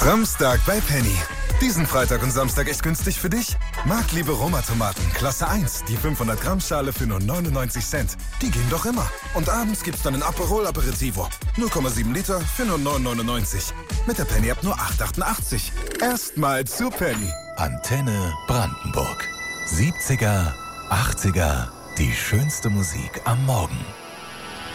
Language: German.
Samstag bei Penny. Diesen Freitag und Samstag echt günstig für dich? Marktliebe Roma-Tomaten, Klasse 1, die 500 Gramm Schale für nur 99 Cent. Die gehen doch immer. Und abends gibt's dann ein Aperol Aperitivo. 0,7 Liter für nur 9,99. Mit der Penny-App nur 8,88. Erstmal zu Penny. Antenne Brandenburg. 70er, 80er, die schönste Musik am Morgen.